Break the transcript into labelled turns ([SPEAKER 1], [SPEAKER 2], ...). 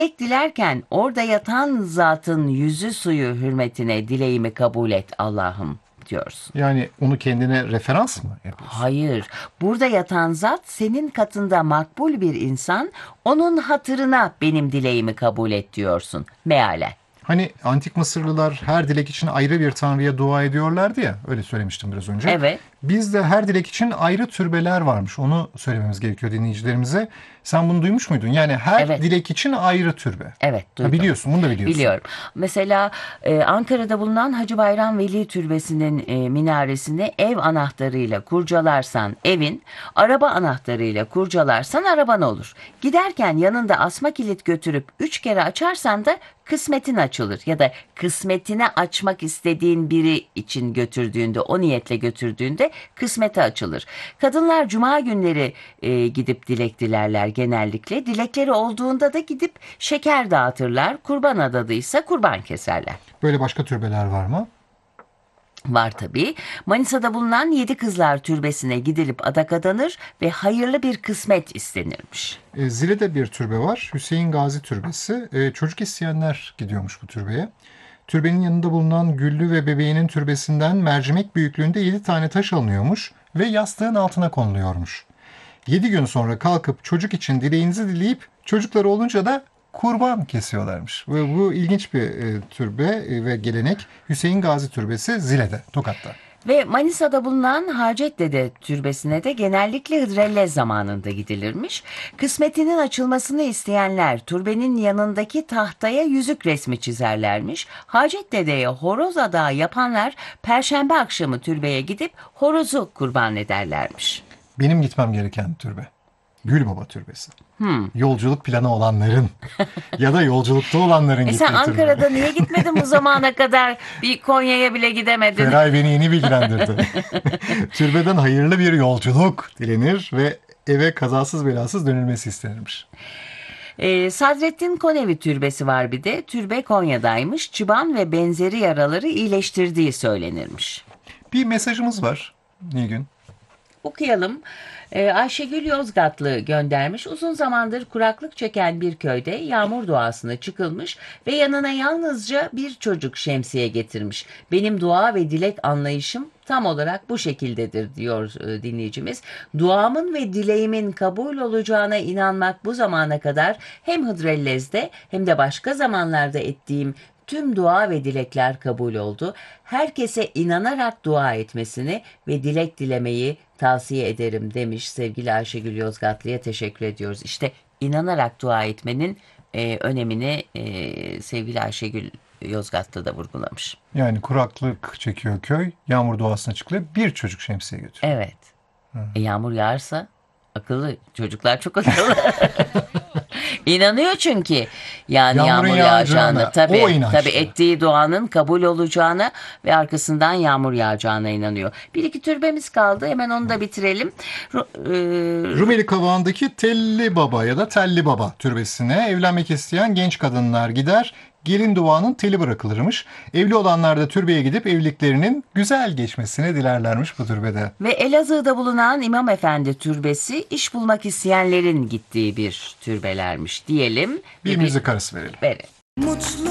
[SPEAKER 1] Dilek dilerken orada yatan zatın yüzü suyu hürmetine dileğimi kabul et Allah'ım diyorsun.
[SPEAKER 2] Yani onu kendine referans mı yapıyorsun?
[SPEAKER 1] Hayır, burada yatan zat senin katında makbul bir insan, onun hatırına benim dileğimi kabul et diyorsun mealen.
[SPEAKER 2] Hani antik Mısırlılar her dilek için ayrı bir tanrıya dua ediyorlardı ya. Öyle söylemiştim biraz önce.
[SPEAKER 1] Evet.
[SPEAKER 2] Bizde her dilek için ayrı türbeler varmış. Onu söylememiz gerekiyor dinleyicilerimize. Sen bunu duymuş muydun? Yani her
[SPEAKER 1] Evet.
[SPEAKER 2] dilek için ayrı türbe.
[SPEAKER 1] Evet,
[SPEAKER 2] Ha,
[SPEAKER 1] duydum.
[SPEAKER 2] biliyorsun, bunu da biliyorsun.
[SPEAKER 1] Biliyorum. Mesela Ankara'da bulunan Hacı Bayram Veli Türbesi'nin minaresini ev anahtarıyla kurcalarsan evin, araba anahtarıyla kurcalarsan araban olur. Giderken yanında asma kilit götürüp 3 kere açarsan da kısmetin açılır. Ya da kısmetine açmak istediğin biri için götürdüğünde, o niyetle götürdüğünde kısmeti açılır. Kadınlar cuma günleri gidip dilek dilerler genellikle. Dilekleri olduğunda da gidip şeker dağıtırlar. Kurban adadıysa kurban keserler.
[SPEAKER 2] Böyle başka türbeler var mı?
[SPEAKER 1] Var tabii. Manisa'da bulunan Yedi Kızlar Türbesi'ne gidilip adak adanır ve hayırlı bir kısmet istenirmiş.
[SPEAKER 2] Zile'de bir türbe var. Hüseyin Gazi Türbesi. Çocuk isteyenler gidiyormuş bu türbeye. Türbenin yanında bulunan Güllü ve bebeğinin türbesinden mercimek büyüklüğünde 7 tane taş alınıyormuş ve yastığın altına konuluyormuş. 7 gün sonra kalkıp çocuk için dileğinizi dileyip çocukları olunca da kurban kesiyorlarmış. Ve bu ilginç bir türbe ve gelenek. Hüseyin Gazi Türbesi Zile'de, Tokat'ta.
[SPEAKER 1] Ve Manisa'da bulunan Hacettepe Türbesi'ne de genellikle Hıdrellez zamanında gidilirmiş. Kısmetinin açılmasını isteyenler türbenin yanındaki tahtaya yüzük resmi çizerlermiş. Hacettepe'ye horoz adağı yapanlar Perşembe akşamı türbeye gidip horozu kurban ederlermiş.
[SPEAKER 2] Benim gitmem gereken türbe. Gülbaba Türbesi. Yolculuk planı olanların ya da yolculukta olanların gittiği
[SPEAKER 1] Sen
[SPEAKER 2] türbe.
[SPEAKER 1] Ankara'da niye gitmedin bu zamana kadar? Bir Konya'ya bile gidemedin.
[SPEAKER 2] Feray beni yeni bilgilendirdi. Türbeden hayırlı bir yolculuk dilenir ve eve kazasız belasız dönülmesi istenirmiş.
[SPEAKER 1] Sadrettin Konevi Türbesi var bir de. Türbe Konya'daymış. Çıban ve benzeri yaraları iyileştirdiği söylenirmiş.
[SPEAKER 2] Bir mesajımız var Nilgün.
[SPEAKER 1] Okuyalım. Ayşegül Yozgatlı göndermiş. Uzun zamandır kuraklık çeken bir köyde yağmur duasına çıkılmış ve yanına yalnızca bir çocuk şemsiye getirmiş. Benim dua ve dilek anlayışım tam olarak bu şekildedir diyor dinleyicimiz. Duamın ve dileğimin kabul olacağına inanmak bu zamana kadar hem Hıdrellez'de hem de başka zamanlarda ettiğim tüm dua ve dilekler kabul oldu. Herkese inanarak dua etmesini ve dilek dilemeyi tavsiye ederim demiş sevgili Ayşegül Yozgatlı'ya teşekkür ediyoruz. İşte inanarak dua etmenin önemini sevgili Ayşegül Yozgatlı da vurgulamış.
[SPEAKER 2] Yani kuraklık çekiyor köy, yağmur duasına çıkılıyor, bir çocuk şemsiye götürüyor.
[SPEAKER 1] Evet. Yağmur yağarsa akıllı çocuklar çok akıllı. İnanıyor çünkü yani
[SPEAKER 2] Yağmurun
[SPEAKER 1] yağmur
[SPEAKER 2] yağacağına,
[SPEAKER 1] yağacağını
[SPEAKER 2] o inançlı.
[SPEAKER 1] tabii ettiği duanın kabul olacağına ve arkasından yağmur yağacağına inanıyor. Bir iki türbemiz kaldı hemen onu da bitirelim.
[SPEAKER 2] Rumeli Kavağı'ndaki Telli Baba ya da Telli Baba türbesine evlenmek isteyen genç kadınlar gider. Gelin duanın teli bırakılırmış. Evli olanlar da türbeye gidip evliliklerinin güzel geçmesini dilerlermiş bu türbede.
[SPEAKER 1] Ve Elazığ'da bulunan İmam Efendi Türbesi iş bulmak isteyenlerin gittiği bir türbelermiş diyelim.
[SPEAKER 2] Bir müzik arası verelim.
[SPEAKER 1] Verin.
[SPEAKER 3] Mutlu